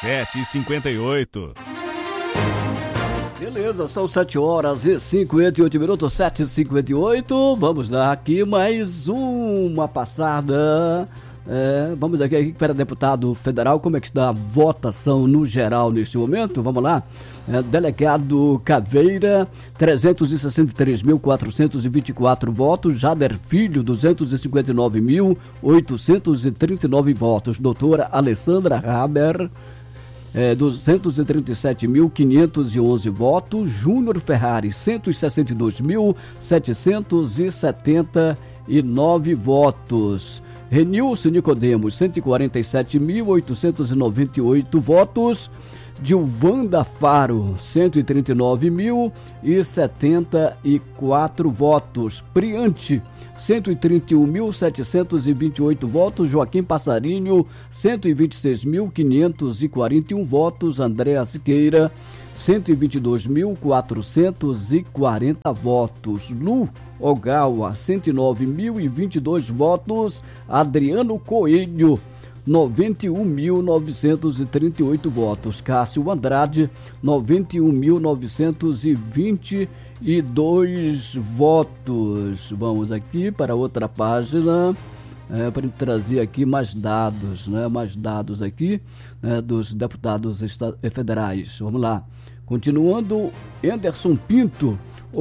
7h58. Beleza, são 7h58, 7h58. Vamos dar aqui mais uma passada. Vamos aqui para deputado federal, como é que está a votação no geral neste momento? Vamos lá. Delegado Caveira, 363.424 votos. Jader Filho, 259.839 votos. Doutora Alessandra Haber, 237.511 votos. Júnior Ferrari, 162.779 votos. Renilson Nicodemos, 147.898 votos. Dilvanda Faro, 139.074 votos. Priante, 131.728 votos. Joaquim Passarinho, 126.541 votos. Andréa Siqueira, 122.440 votos. Lu Ogawa, 109.022 votos. Adriano Coelho, 91.938 votos. Cássio Andrade, 91.922 votos. Vamos aqui para outra página, para trazer aqui mais dados, mais dados aqui dos deputados federais. Vamos lá. Continuando, Anderson Pinto,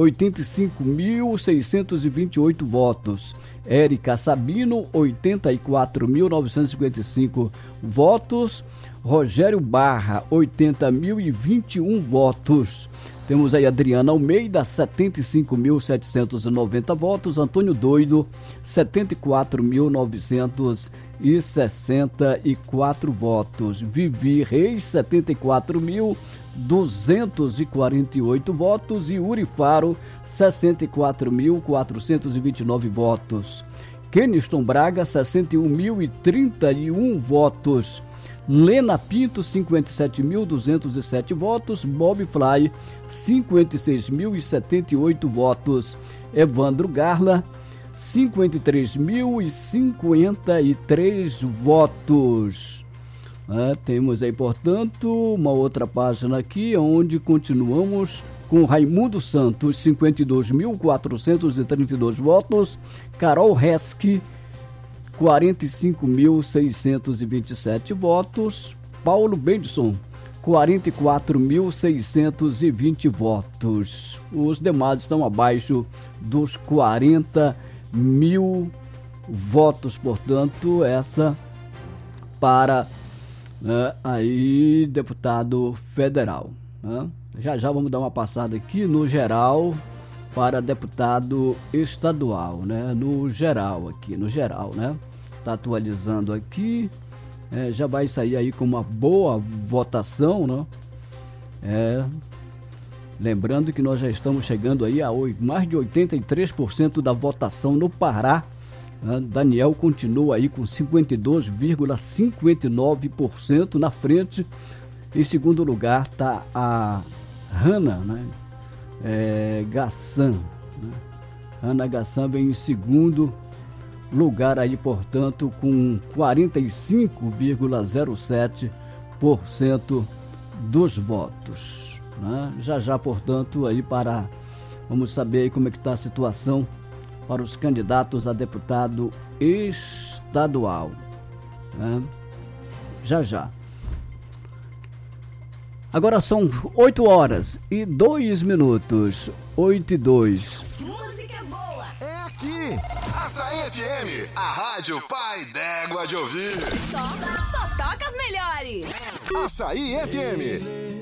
85.628 votos. Érica Sabino, 84.955 votos. Rogério Barra, 80.021 votos. Temos aí Adriana Almeida, 75.790 votos. Antônio Doido, 74.964 votos. Vivi Reis, 74.248 votos. E Uri Faro, 64.429 votos. Keniston Braga, 61.031 votos. Lena Pinto, 57.207 votos. Bob Fly, 56.078 votos. Evandro Garla, 53.053 votos. Temos aí, portanto, uma outra página aqui, onde continuamos com Raimundo Santos, 52.432 votos. Carol Reski, 45.627 votos. Paulo Benson, 44.620 votos. Os demais estão abaixo dos 40 mil votos, portanto, essa para aí deputado federal. Já vamos dar uma passada aqui no geral para deputado estadual, no geral, tá atualizando aqui, já vai sair aí com uma boa votação, lembrando que nós já estamos chegando aí a mais de 83% da votação no Pará. Daniel continua aí com 52,59% na frente. Em segundo lugar está a Hanna, Gassan. Hanna Gassan vem em segundo lugar aí, portanto, com 45,07% dos votos. Já, portanto, aí vamos saber aí como é que está a situação para os candidatos a deputado estadual. Já. Agora são 8h02. 8h02. Música boa é aqui. Açaí FM, a rádio pai d'égua de ouvir. Só toca as melhores. Açaí FM.